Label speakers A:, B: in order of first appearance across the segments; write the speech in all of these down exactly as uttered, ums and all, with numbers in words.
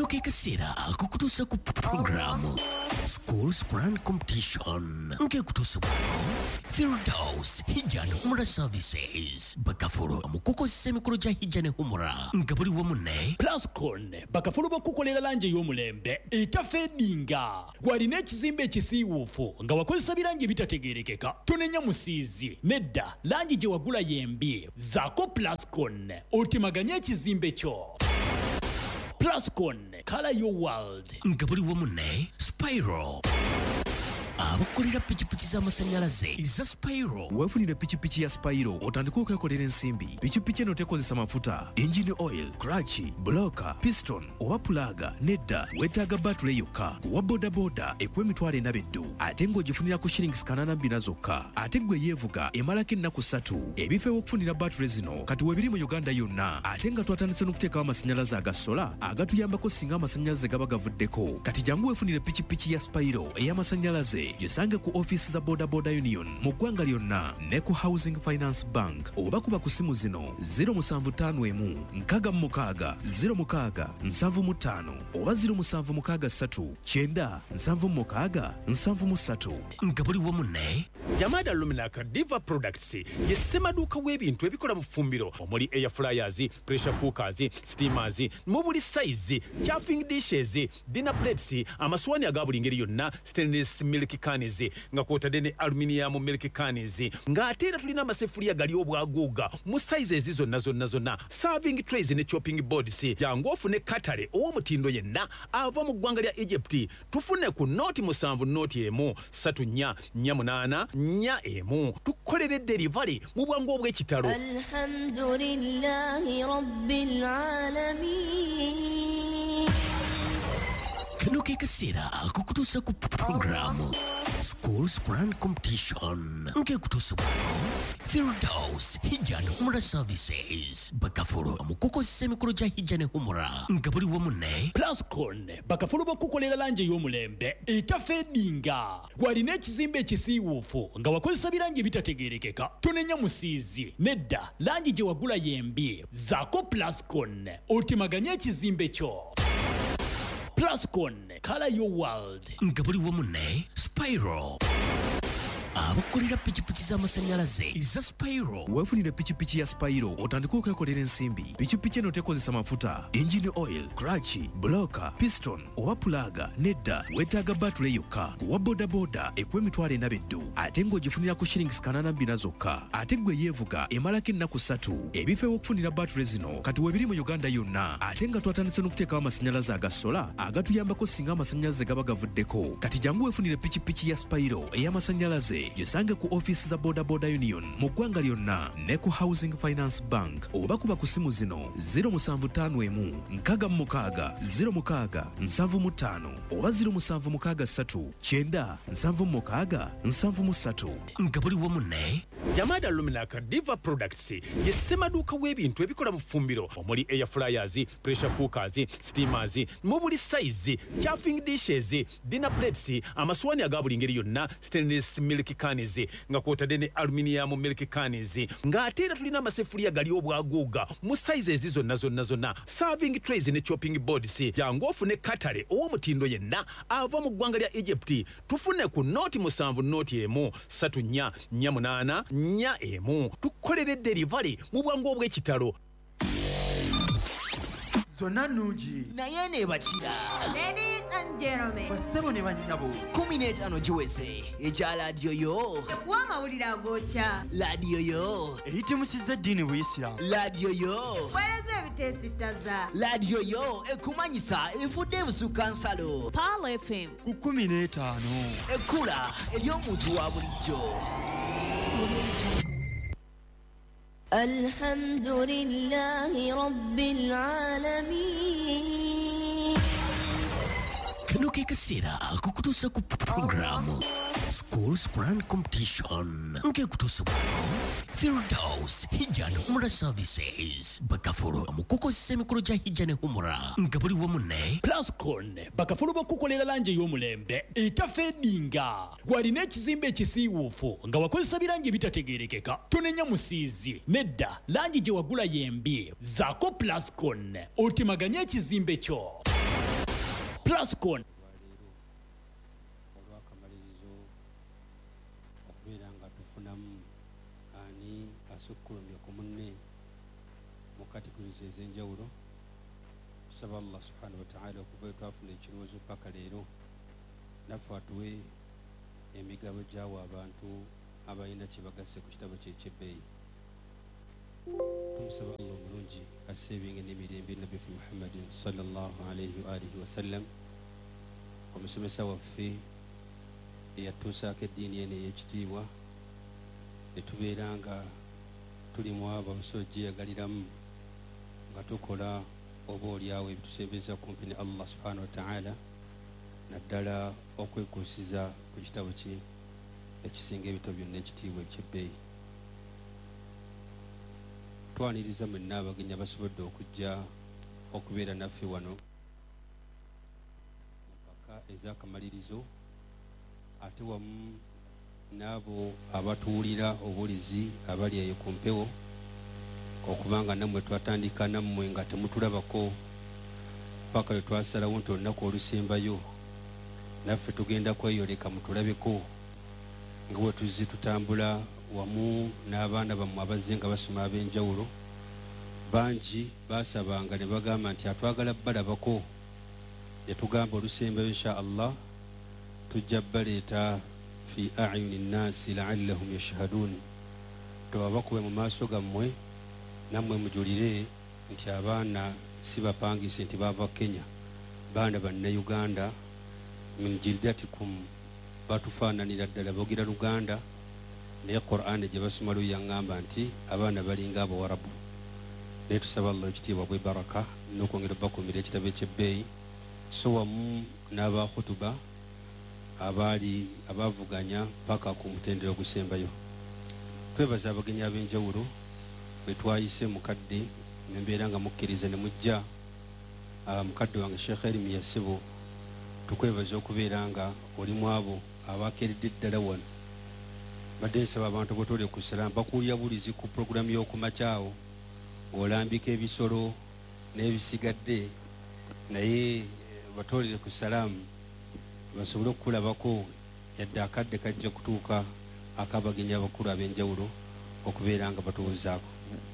A: Kanoke kasera kukutusa ku programu Schools Brand Competition nke kutusa bwako Firdaus Hijane Humra Services bakafuro mukuko semikolo ja Hijane Humra ngabuli wa munne
B: Plascon bakafuro bakukolera lanje y'omulembe etafedinga walina ekizimbe ekisiiwuufu nga wakozesa biranje bitategerekeka tonenya musiizi nedda lanji gye wagula yembi zaako Plascon otemaganye ekizimbe kyo. Plascon, color your world.
A: Ngabuli wa munne Spyro abakolera pichipichi z'amasanyalaze iza Spyro.
C: Wefunire pichipichi ya Spyro otandika okwekolera ensimbi. Pichipichi eno tekozesa mafuta, engine oil, clutch, blocker, piston oba pulaga nedda wetaaga battery yokka. Kuwa boda boda ekuwa emitwalo ena beddu ate ng'ogifunira ku shillings kanaana bbiri zokka. Ate gwe yeevuga emalako ennaku ssatu. Ebifo ew'okufunira battery zino kati weebiri mu Uganda yonna ate nga twatandise n'okuteekawo amasanyalaze aga sola agatuyambako singa amasanyalaze gaba gavuddeko. Kati jangu wefunire pichipichi ya Spyro ey'amasanyalaze gisange ku office za Boda Boda Union mu ggwanga lyonna ne ku Housing Finance Bank oba kuba ku simu zino zero seven five one nkaaga mu mukaaga zero mukaaga nsanvu mu ttaano oba zero seven mukaaga ssatu kyenda nsanvu mu mukaaga nsanvu mu ssatu.
A: Ngabuli wa munne
D: Yamada Luminac Diva Products ye ssemaduuka w'ebintu ebikola mu ffumbiro omuli air fryers, pressure cookers, steamers mu buli size, chafing dishes, dinner plates, amaswani aga buli ngeri yonna, stainless milk cans nga kwotadde ne aluminium milk cans nga ate era tulina amasefulya gali obwaguuga mu sizes zonna zonna zonna, serving trays ne chopping boards. Jangu ofune katale ow'omutindo yenna ava mu ggwanga lya Egypt tufune ku nooti musanvu nooti emu ssatu nnya nnya munaana nnya emu tukolere delivery mu bwangu obw'ekitalo.
E: Alhamdulillahi Rabbil Alamin.
A: Kanoke kasera kukutusa ku programu Schools Brand Competition nke kutusa bwako Firdaus Hijane Humra Services bakafuro mukuko semikolo ja Hijane Humra ngabuli wa munne
B: Plascon bakafuro bakukolera lanje y'omulembe etafedinga walina ekizimbe ekisiiwuufu nga wakozesa biranje bitategerekeka tonenya musiizi nedda lanji gye wagula yembi zaako Plascon otemaganye ekizimbe kyo. Plascon, color your world.
A: Ngabuli wa munne Spyro abakolera pichipichi z'amasanyalaze iza Spyro.
C: Wefunire pichipichi ya Spyro otandika okwekolera ensimbi. Pichipichi eno tekozesa mafuta, engine oil, clutch, blocker, piston oba pulaga nedda wetaaga battery yokka. Kuwa boda boda ekuwa emitwalo ena beddu ate ng'ogifunira ku shillings kanaana bbiri zokka. Ate gwe yeevuga emalako ennaku ssatu. Ebifo ew'okufunira battery zino kati weebiri mu Uganda yonna ate nga twatandise n'okuteekawo amasanyalaze aga sola agatuyambako singa amasanyalaze gaba gavuddeko. Kati jangu wefunire pichipichi ya Spyro ey'amasanyalaze gisange ku office za Boda Boda Union mu ggwanga lyonna ne ku Housing Finance Bank oba kuba ku simu zino zero seven five one nkaaga mu mukaaga zero mukaaga nsanvu mu ttaano oba zero seven mukaaga ssatu kyenda nsanvu mu mukaaga nsanvu mu ssatu.
A: Ngabuli wa munne
D: Yamada Luminac Diva Products ye ssemaduuka w'ebintu ebikola mu ffumbiro omuli air fryers, pressure cookers, steamers mu buli size, chafing dishes, dinner plates, amaswani aga buli ngeri yonna, stainless milk cans nga kwotadde ne aluminium milk cans nga ate era tulina amasefulya gali obwaguuga mu sizes zonna zonna zonna, serving trays ne chopping boards. Jangu ofune katale ow'omutindo yenna ava mu ggwanga lya Egypt tufune ku nooti musanvu nooti emu ssatu nnya nnya munaana nnya emu tukolere delivery mu bwangu obw'ekitalo.
F: Zonna nnungi
G: naye neebakira.
E: Ladies and gentlemen,
F: bassebo ne bannyabo
G: kumi n'etaano giweze ekya laadiyo yo,
E: ekuwa amawulire agookya,
G: laadiyo yo,
F: eyitemusizza eddiini Buisiramu,
G: laadiyo yo,
E: weereza ebiteesittaza,
G: laadiyo yo ekumanyisa efudde ebusukka nsalo.
E: Paul F M
F: ku kumi n'etaano
G: ekkula ery'omuntu wa bulijjo.
E: Alhamdulillahi Rabbil Alamin.
A: Kanoke kasera kukutusa ku programu Schools Brand Competition nke kutusa bwako Firdaus Hijane Humra Services bakafuro mukuko semikolo ja Hijane Humra ngabuli wa munne
B: Plascon bakafuro bakukolera lanje y'omulembe etafedinga walina ekizimbe ekisiiwuufu nga wakozesa biranje bitategerekeka tonenya musiizi nedda lanji gye wagula yembi zaako Plascon otemaganye ekizimbe kyo. Plascon
H: lwaleero olwakamalirizo okubeera nga tufunamu ani asukkulumye ku munne mu kategorizi ez'enjawulo. Tusaba Allah subhanahu wa ta'ala okuba twafuna ekirowoozo paka leero naffe atuwe emigabo gy'awo abantu abalina kye bagasse ku kitabo kye ekyebbeeyi. Tumusaba Allah omulungi aseebinge n'emirembe nabbi ffe Muhammadin sallallahu alayhi wa alihi wasallam, omusomesa waffe eyatuusaako eddiini eno ey'ekitiibwa, ne tubeera nga tuli mu abo abasobola gyeyagaliramu nga tukola oba oliawo ebitusembeza kumpi ne Allah subhanahu wa ta'ala, naddala okwekuusiza ku kitabo kye ekisinga ebito byonna ekitiibwa ekyebbeeyi. Twaniriza mwenna abagenyi abasobodde okujja okubeera naffe wano mu mpaka ez'akamalirizo, ate wamu n'abo abatuwulira obulizi abali eyo ku mpewo, okubanga nammwe twatandika nammwe nga temutulabako paka lwe twasalawo nti olunaku olusembayo naffe tugenda kweyoleka mutulabeko nga bwe tuzze tutambula wamu n'abaana bammwe abazze nga basoma ab'enjawulo. Bangi baasabanga ne bagamba nti atwagala balabako, ne tugamba olusembayo insha Allah tujja baleeta fi ayuni nnaasi laallahum yashhadun, tubabakube mu maaso gammwe nammwe mujulire nti abaana si bapangise nti bava Kenya, baana bannayuganda min jildatikum, batufaananira ddala boogera Luganda, naye Qur'an gye basoma lu yaŋŋamba nti abaana balinga Abawarabu. Naye tusaba Allah ekitiibwa bwe baraka n'okwongera bakuumira ekitabo ekyebbeeyi, so wamu n'aba khutuba abaali abavuganya paka ku mutendera ogusembayo. Twebaza abagenyi ab'enjawulo bwe twayise mukadde nembeera nga mukkiriza ne mujja, mukadde wange Sheikh Elimi Yasebo, tukwebaza okubeera nga oli mu abo abakeeredde ddala wano. Badde nsaba abantu bwetole ku salaamu bakuulya bulizi ku puroguramu y'okumakyawo ng'olambika ebisolo n'ebisigadde, naye batolere ku salaamu basobole okukulabako yadde akadde kajja kutuuka akabagenyi abakulu ab'enjawulo okubeera nga batubuuzaako.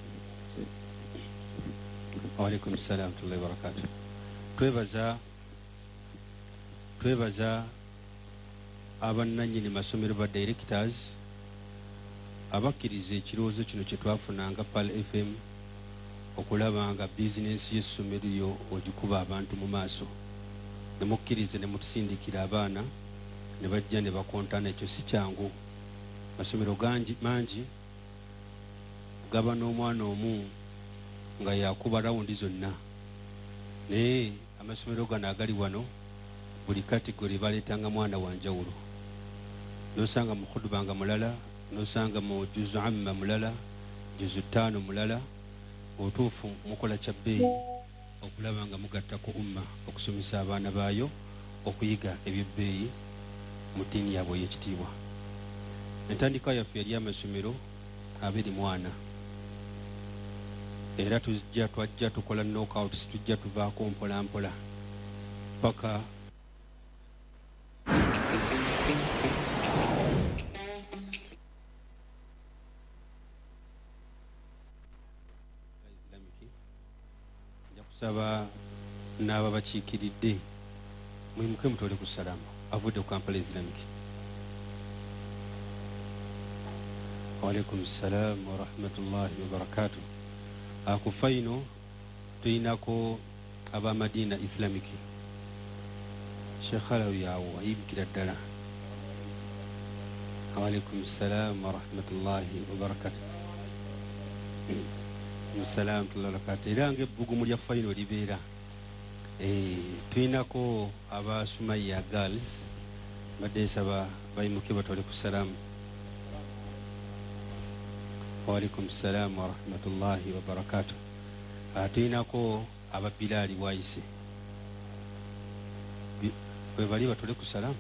H: Waalaikum salaam wa barakatuh. Twebaza twebaza abannannyini masomero ba directors abakkiriza ekirowoozo kino kye twafunanga Pal F M okulaba nga bizinensi y'essomero yo ogikuba abantu mu maaso, ne mukkiriza ne mutusindikira abaana ne bajja ne bakontana. Ekyo si kyangu. Masomero gangi mangi gaba n'omwana omu nga yakuba rawundi zonna, naye amasomero gano agali wano buli kategori baleetanga mwana wa njawulo. Nosanga mu khutuba nga mulala, nosanga mu juzu amma mulala, juzu ttaano mulala. Otuufu mukola kya bbeeyi okulaba nga mugatta ku umma okusomesa abaana baayo okuyiga ebyebbeeyi mu ddiini yaabwe ey'ekitiibwa. Entandikwa yaffe yali amasomero abiri mwana, era tujja twajja tukola knockouts, tujja tuvaako mpola mpola paka saba n'aba bakiikiridde mwimuke mutole ku salaamu avudde ku Kampala Islamic. Waalaikum salaam wa rahmatullahi wa barakatuh. Ku faino tulinako aba Madina Islamic. Sheikh Alawi awo ayibikira ddala. Waalaikum salaam wa rahmatullahi wa barakatuh. Salam tulalakate era ng'ebbugumu lya fayino libeera. Tulinako aba Sumaya Girls badde nsaba bayimuke batole ku salaamu. Waalaikum salaam wa rahmatullahi wa barakatuh. Tulinako aba Bilali Waise bwe bali batole ku salaamu.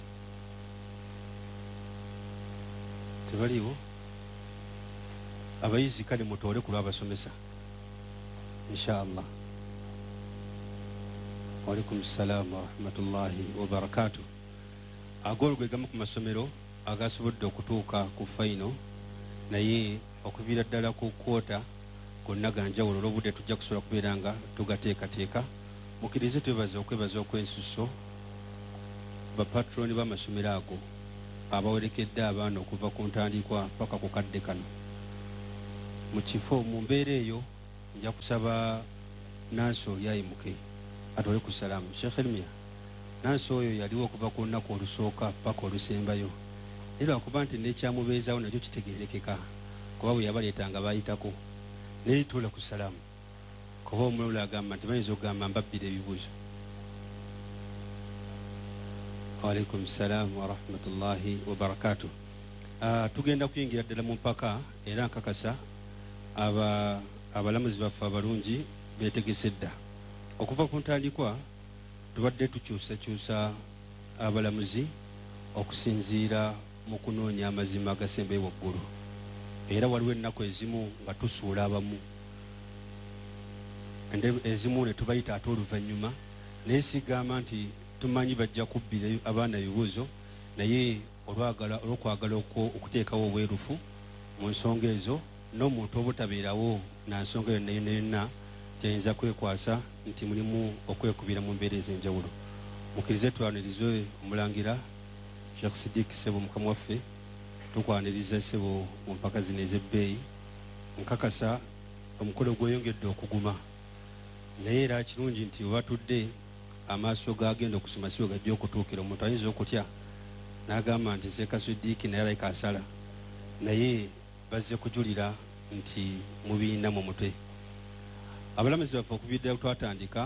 H: Tebaliwo abayizi kale mutole ku lw'abasomesa inshallah. Waalaikum salam wa rahmatullahi wa barakatuh. Agolo gwe gamu ku masomero agasobodde okutuuka ku faino naye okuviira ddala ku kwota gonna ganjawulo olw'obudde tujja kusobola kubeera nga tugateekateeka. Mukkirize twebaza okwebaza okwensuso bapatroni b'amasomero ago abawerekedde abaana okuva ku ntandikwa paka ku kadde kano. Mu kifo mu mbeera eyo nja kusaba Nanso yayimuke atole ku salaamu. Sheikh Elmia, Nanso oyo yaliwo okuva ku lunaku olusooka paka olusembayo era akuba nti nekyamubeezaawo nakyo kitegeerekeka kuba bwe yabaleetanga baayitako naye tuula ku salaamu kuba omulawula agamba nti bayinza okugamba mbabbira ebibuuzo. Waalaikum salam wa rahmatullahi wa barakatuh. Uh, tugenda kuyingira ddala mu mpaka era nkakasa aba abalamuzi baffe abalungi beetegese dda. Okuva ku ntandikwa tubadde tukyusakyusa abalamuzi okusinziira mu kunoonya amazima agasembayo waggulu era waliwo ennaku ezimu nga tusuula abamu ezimu ne tubayita ate oluvannyuma naye sigamba nti tumanyi bajja kubbira abaana ebibuuzo naye olw'okwagala okuteekawo obwerufu mu nsonga ezo n'omuntu obutabeerawo na nsonga yonna yonna yonna tyayinza kwekwasa nti mulimu okwekubira mu mbeera ez'enjawulo. Mukkirize twanirize omulangira Sheikh Siddiq Ssebo mukama waffe tukwaniriza ssebo mu mpaka zino ez'ebbeeyi nkakasa omukolo gweyongedde okuguma naye era kirungi nti webatudde amaaso gagenda okusoma siwe gajja okutuukira. Omuntu ayinza okutya n'agamba nti Seeka Siddiq naye alayika asala naye bazze kujulira nti mubiina mu mutwe. Abalamuzi baffe okuviira twatandika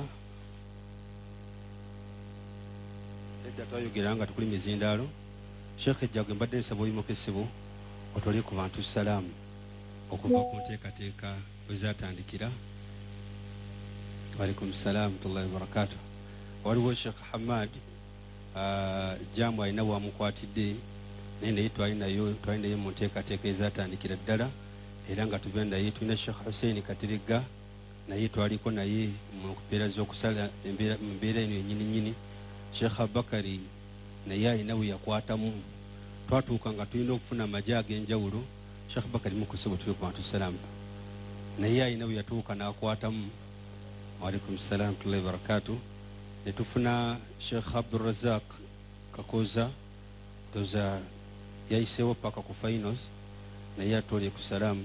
H: edda twayogera nga tukuli mizindaalo. Sheikh Ejjagwe mbadde nsaba oyimuka essebo otole ku bantu salaamu okuva ku nteekateeka wezatandikira. Waalaikum salaam warahmatullahi wabarakatuh. Waliwo Sheikh Hamad uh, jamu alina wamukwatidde naye naye twalinayo twalinayo mu nteekateeka ezatandikira ddala era nga tugenda naye tulina Sheikh Hussein Katirigga naye twaliko naye mu mbeera z'okusala mu mbeera eno yennyini nnyini. Sheikh Abakari naye alina we yakwatamu twatuuka nga tulina okufuna amagye ag'enjawulo. Sheikh Abakari mukusebo tuli ku bantu salaamu naye alina we yatuuka n'akwatamu. Waalaikum salaam warahmatullahi wabarakatuh. Ne tufuna Sheikh Abdulrazak Kakoza toza yayiseewo paka ku finals naye atole ku salaamu.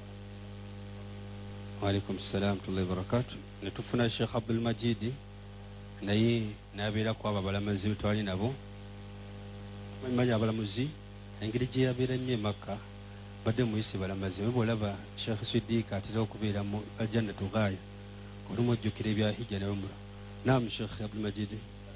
H: Waalaikum salaam warahmatullahi wabarakatuh. Ne tufuna Sheikh Abdul Majid naye n'abeera ku abo abalamuzi be twali nabo. Manyi abalamuzi engeri gye yabeera nnyo e Makka badde muyise balamazi naye bw'olaba Sheikh Siddiq atera okubeera mu Aljannatu Gaaya olumu ojjukira ebya hijja ne umra. Naam Sheikh Abdul Majid.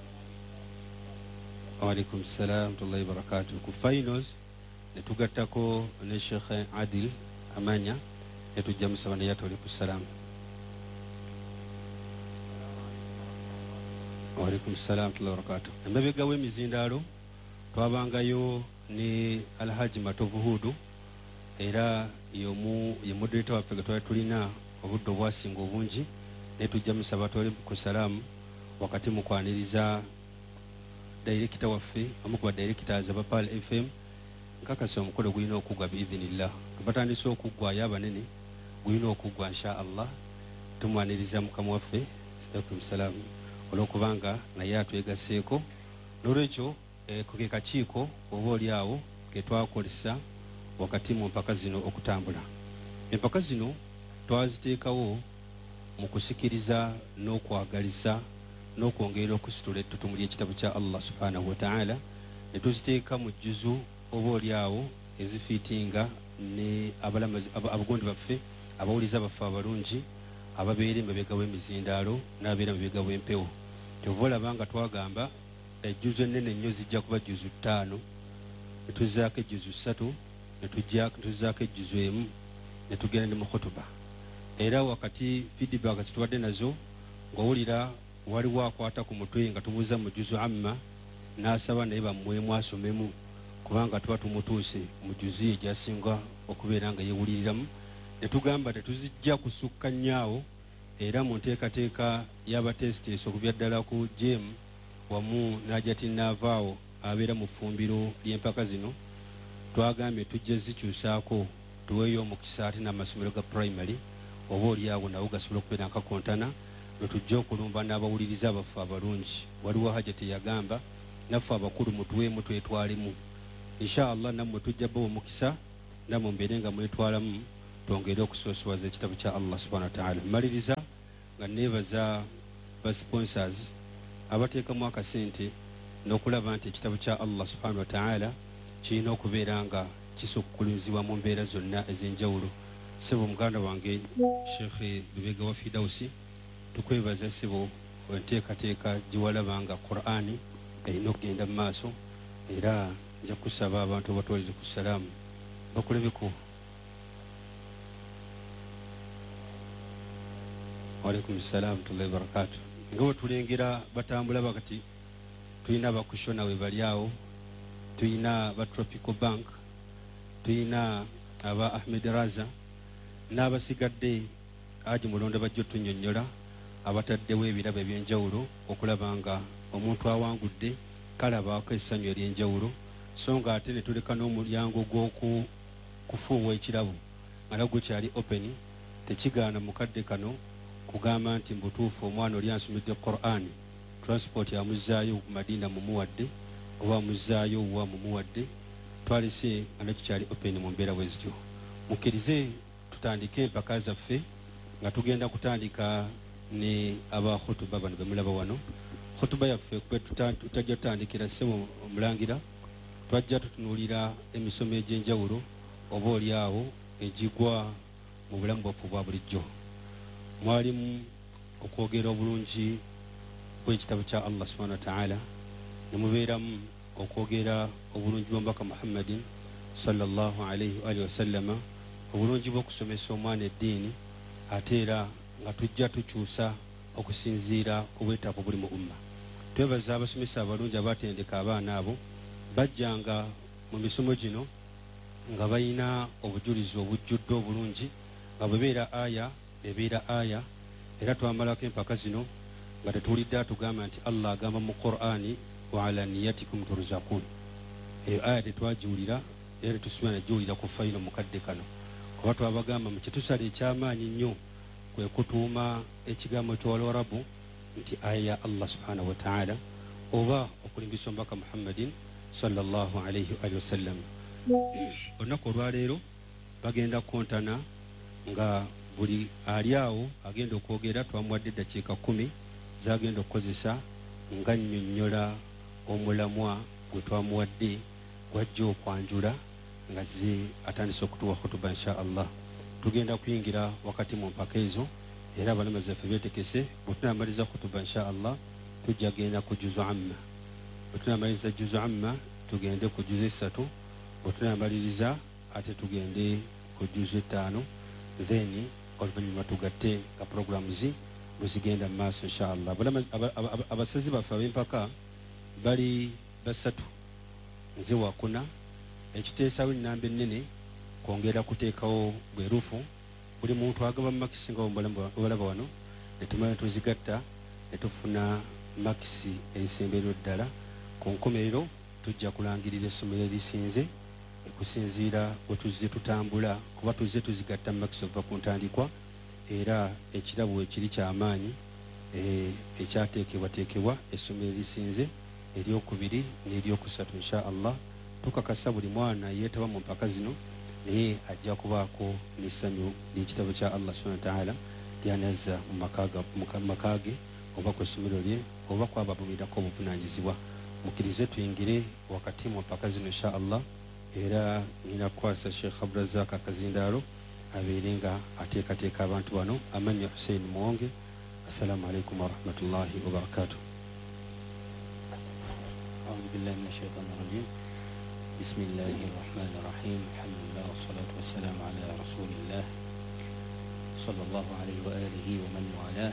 H: Waalaikum salaam warahmatullahi wabarakatuh. Ku finals ne tugattako ne Sheikh Adil Amanya ne tujja musaba naye atole ku salaamu. Waalaikum salaam warahmatullahi wabarakatuh. Emabega w'emizindaalo twabangayo ne Alhaji Matovu Hudu era yomu ye moderator waffe gwe twali tulina obudde obwasinga obungi naye tujja musaba atole ku salaamu wakati mu kwaniriza director waffe omu ku badirectors aba Pal F M. Nkakasa omukolo gulina okuggwa biidhinillah batandise okuggwayo abanene gulina okuggwa insha Allah. Tumwaniriza mukama waffe Alaikum salaam olw'okubanga naye atwegaseeko n'olwekyo ke kakiiko oba oli awo ke twakozesa wakati mu mpaka zino okutambula. Empaka zino twaziteekawo mu kusikiriza n'okwagaliza n'okwongera okusitula ettutumu ly'ekitabo kya Allah subhanahu wa ta'ala ne tuziteeka mu jjuzu oba oli awo ezifiitinga ne abagondi baffe abawuliza baffe abalungi ababeera emabega w'emizindaalo n'abeera emabega w'empewo. Kyova olaba nga twagamba ejjuzu ennene ennyo zijja kuba jjuzu ttaano ne tuzzaako ejjuzu ssatu ne tuzzaako ejjuzu emu ne tugenda ne mu khutuba. Era wakati feedback zitubadde nazo ng'owulira waliwo akwata ku mutwe nga tubuuza mu jjuzu amma n'asaba naye bammwemu asomemu kubanga tuba tumutuuse mu jjuzu egyasinga okubeera nga yeewuliriramu. Ne tugamba tetuzijja kusukka nnyaawo era mu nteekateeka y'abatesiteesi okubya ddala ku jemu wamu najati naavaawo abeera mu ffumbiro ly'empaka zino twagambye tujja zikyusaako tuweeyo omukisa ate n'amasomero ga primary oba oliawo nawo gasobola okubeera nkakontana netujja okulumba n'abawuliriza abaffe abalungi. Waliwo hajati yagamba naffe abakulu mutuweemu twetwalemu, inshaallah nammwe tujja bba omukisa nammwe mbeere nga mwetwalamu twongere okusoosowaza ekitabo kya Allah subhanahu wa ta'ala. Maliriza nga neebaza ba sponsors abateekamu akasente n'okulaba nti ekitabo kya Allah subhanahu wa ta'ala kirina okubeera nga kisukkulumizibwa mu mbeera zonna ez'enjawulo. Sebo muganda wange Sheikh Lubega wa Fidausi, tukwebaza sebo enteekateeka gye walaba nga Qur'ani erina okugenda mu maaso, era nja kusaba abantu batwalire ku salaamu bakulebeko. Waalaikum salaam tullahi barakatuh. Nga bwe tulengera batambula bakati tulina abakushona we bali awo, tulina ba Tropical Bank, tulina aba Ahmed Raza n'abasigadde aji mulonda bajja otunnyonnyola abataddewo ebirabo eby'enjawulo okulaba nga omuntu awangudde kalabaako essanyu ery'enjawulo, so nga ate ne tuleka n'omulyango gw'okufuuwa ekirabo nga nagwo kyali open. Tekigaana mukadde kano kugamba nti mbutuufu omwana oli ansomedde Qur'ani transport yamuzzaayo ku Madina mumuwadde oba amuzzaayo wa mumuwadde, twalese nga nakyo kyali open mu mbeera bwe zityo. Mukkirize tutandike empaka zaffe nga tugenda kutandika ne aba khutuba bano bemulaba wano. Khutuba yaffe kwe tutajja tutandikira ssebo omulangira, twajja tutunuulira emisomo egy'enjawulo oba oli awo egigwa mu bulamu bwaffe bwa bulijjo. Mwalimu okwogera obulungi bw'ekitabo kya Allah subhanahu wa ta'ala, ne mubeeramu okwogera obulungi bw'omubaka Muhammadin sallallahu alayhi wa alihi wa sallama, obulungi bw'okusomesa omwana eddiini, ate era nga tujja tukyusa okusinziira ku bwetaavu buli mu umma. Twebaza abasomesa abalungi abatendeka abaana abo bajjanga mu misomo gino nga balina obujulizi obujjudde obulungi, nga bwebeera aya ebeera aya, era twamalako empaka zino nga tetuwulidde atugamba nti Allah agamba mu Qur'ani wa ala niyatikum turzaqun. Eyo aya tetwagiwulira era tetusubira nagiwulira ku fayiro mukadde kano, kuba twabagamba mu kyetusala ekyamaanyi nnyo kwe kutuuma ekigambo ky'Olwarabu nti aya ya Allah subhanahu wa ta'ala oba okulimbisa omubaka Muhammadin sallallahu alayhi wa sallam. Olunaku olwaleero bagenda kontana nga buli ali awo agenda okwogera twamuwadde eddakiika kumi zagenda okukozesa nga nnyonnyola omulamwa gwe twamuwadde gwajja okwanjula nga ze atandise okutuwa khutuba insha Allah. Tugenda kuyingira wakati mu mpaka ezo, era abalamazi baffe beetekese bwe tunamaliza khutuba insha Allah tujja genda ku juzu amma. Bwe tunamaliza juzu amma tugende ku juzu esatu, bwe tunamaliriza ate tugende ku juzu etaano, then oluvannyuma tugatte nga programu zi bwe zigenda mu maaso insha Allah. Abasazi baffe ab'empaka bali basatu, nze wakuna, ekiteesawo ennamba ennene kwongera kuteekawo bwerufu. Buli muntu agaba makisi nga obalaba wano, ne tumala tuzigatta ne tufuna makisi ezisemberwa ddala. Ku nkomerero tujja kulangirira essomero erisinze okusinziira bwe tuzze tutambula, kuba tuzze tuzigatta makisi okuva ku ntandikwa, era ekirabo ekiri kyamaanyi ekyateekebwateekebwa essomero erisinze eryokubiri n'eryokusatu insha Allah. Tukakasa buli mwana yeetaba mu mpaka zino naye ajja kubaako n'essanyu ly'ekitabo kya Allah subhanahu wa ta'ala lyanazza mu maka ge oba ku essomero lye oba kwababulirako obuvunaanyizibwa. Mukkirize tuyingire wakati mu mpaka zino insha Allah, era ngina kukwasa Sheikh Abdurazak Akazindaalo abeere nga ateekateeka abantu bano. Amanya Hussein Muwonge. Assalamu alaikum warahmatullahi wabarakatuh.
I: أعوذ بالله من الشيطان الرجيم. بسم الله الرحمن الرحيم. الحمد لله والصلاة والسلام على رسول الله صلى الله عليه وآله ومن والاه.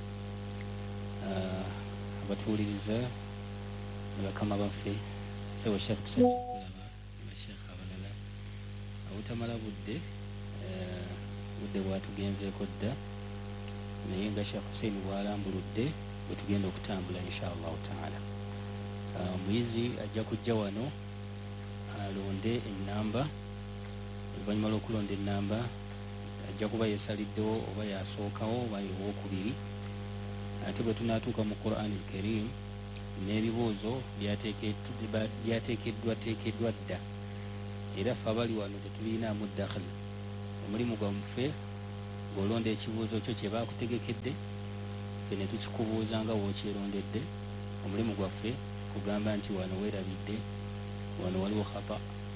I: abatuliriza bakama baffe sewa Sheikh kusajja kulaba abasheikh abalala abutamala budde budde bwatugenzeeko dda naye nga Sheikh Hussein bwalambuludde bwe tugenda okutambula inshallahu taala. Omuyizi ajja kujja wano alonde ennamba, oluvannyuma lw'okulonda ennamba ajja kuba yeesaliddewo oba yasookawo oba yowookubiri. Ate bwe tunaatuuka mu Qur'an al-Karim n'ebibuuzo byateekeddwateekeddwa dda, era ffe abali wano tetuliinaamu dakhili. Omulimu gwaffe ng'olonda ekibuuzo kyo kye baakutegekedde, ffe ne tukikubuuza nga wookyerondedde. Omulimu gwaffe kugamba nti wano weerabidde, wano waliwo khata,